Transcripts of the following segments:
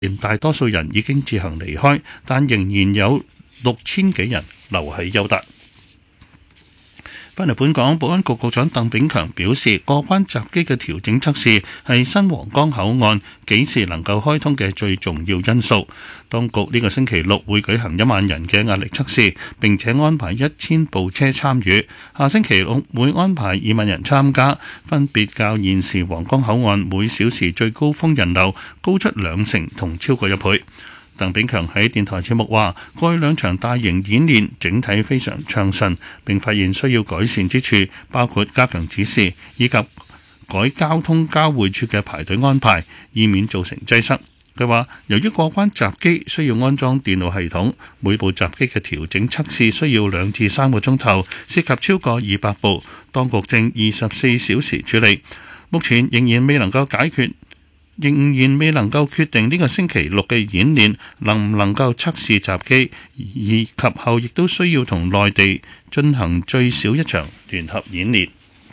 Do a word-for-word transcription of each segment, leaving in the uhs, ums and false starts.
大多數人已經自行離開，但仍然有六千幾人留喺優達。返嚟本港，保安局局長鄧炳強表示，過關閘機嘅調整測試係新皇崗口岸幾時能夠開通嘅最重要因素。當局呢個星期六會舉行一萬人嘅壓力測試，並且安排一千部車參與。下星期六會安排二萬人參加，分別較現時皇崗口岸每小時最高峰人流高出兩成同超過一倍。鄧炳強喺電台節目話，過去兩場大型演練整體非常暢順，並發現需要改善之處，包括加強指示以及改交通交匯處嘅排隊安排，以免造成擠塞。佢話，由於過關閘機需要安裝電腦系統，每部閘機嘅調整測試需要兩至三個鐘頭，涉及超過二百部，當局正二十四小時處理，目前仍然未能夠解決。仍然未能夠決定呢個星期六嘅演練能唔能夠測試閘機，以及後亦都需要同內地進行最少一場聯合演練。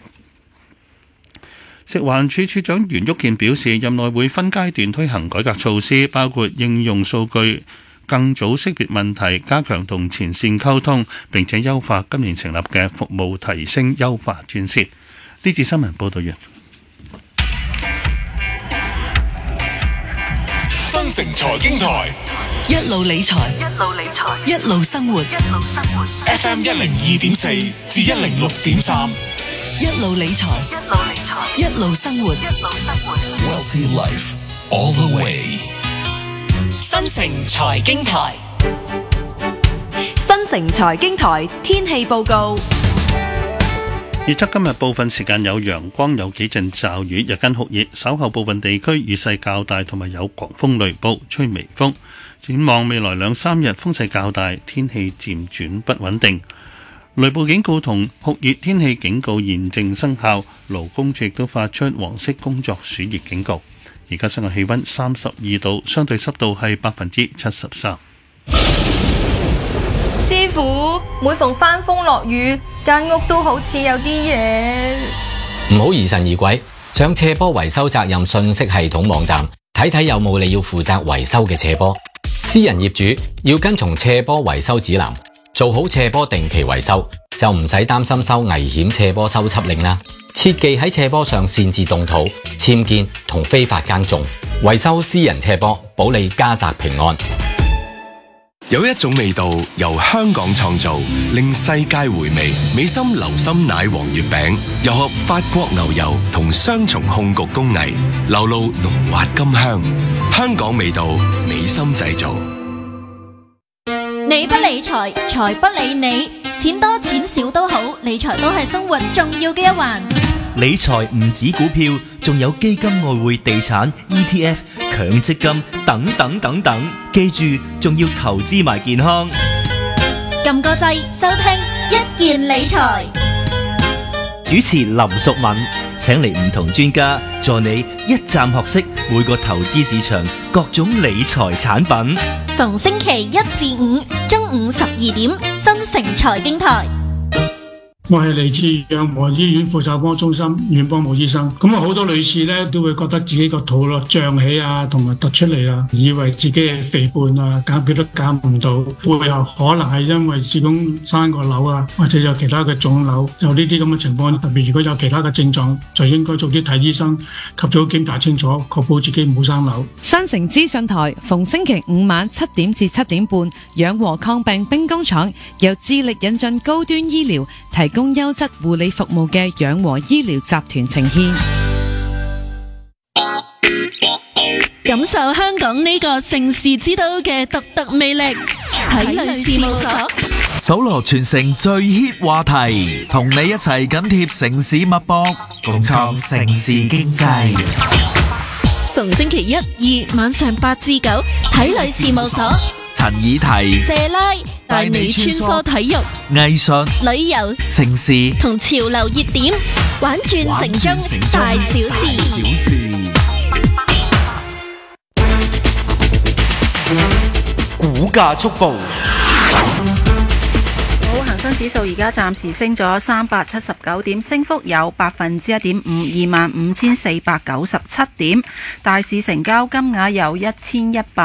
食環署署長袁旭健表示，任內會分階段推行改革措施，包括應用數據更早識別問題，加強同前線溝通，並且優化今年成立嘅服務提升優化專線。呢節新聞報道完。 新城財經台一路理財，一路理財，一路生活，一路生活。 F M 一零二點四至一零六點三， 一路理財，一路理財，一路生活，一路生活。 Wealthy Life all the way。 新城財經台， 新城財經台天氣報告。 預測今日部分時間有陽光，有幾陣驟雨，日間酷熱，稍後部分地區雨勢較大，同埋有狂風雷暴，吹微風。展望未來兩三日風勢較大，天氣漸轉不穩定。雷暴警告同酷熱天氣警告現正生效，勞工處亦都發出黃色工作暑熱警告。而家室外氣溫三十二度，相對濕度係百分之七十三。 師傅，每逢翻風落雨，間屋都好似有啲嘢。 唔好疑神疑鬼，上斜坡維修責任信息系統網站睇睇有冇你要負責維修嘅斜坡。私人業主要跟從斜坡維修指南，做好斜坡定期維修，就唔使擔心收危險斜坡修葺令啦。切忌喺斜坡上擅自動土、僭建同非法耕種。維修私人斜坡，保你家宅平安。 有一種味道由香港創造，令世界回味。美心流心奶黃月餅，又合法國牛油同雙重控焗工藝，流露濃滑甘香。香港味道，美心製造。 你不理財，財不理你，錢多錢少都好，理財都係生活重要嘅一環。 理財唔止股票，仲有基金、外匯、地產、E T F、強積金等等等等。記住，仲要投資埋健康。 撳個掣，收聽一件理財。 主持林淑敏，請嚟唔同專家助你一站學識每個投資市場各種理財產品。 逢星期一至五中午十二點，新城財經台。 我係嚟自養和醫院婦產科中心阮邦武醫生。咁啊，好多女士咧都會覺得自己個肚咯脹起啊，同埋突出嚟啊，以為自己係肥胖啊，減幾都減唔到，背後可能係因為子宮生個瘤啊，或者有其他嘅腫瘤，有呢啲咁嘅情況。特別如果有其他嘅症狀，就應該早啲睇醫生，及早檢查清楚，確保自己唔好生瘤。 新城資訊台逢星期五晚七點至七點半，養和抗病兵工廠由致力引進高端醫療，提供供優質護理服務嘅養和醫療集團呈現， 感受香港呢個盛事之都嘅獨特魅力。體類事務所搜羅全城最 hit 話題，同你一齊緊貼城市脈搏，共創城市經濟。 逢星期一、二晚上八至九，體類事務所陳以提、 謝拉帶你穿梭體育、 藝術、 旅遊、 城市同潮流熱點，玩轉城中大小事。 股價速報。 好，恒生指數而家暫時升咗三百七十九點，升幅有百分之一點五，二萬五千四百九十七點。大市成交金額有一千一百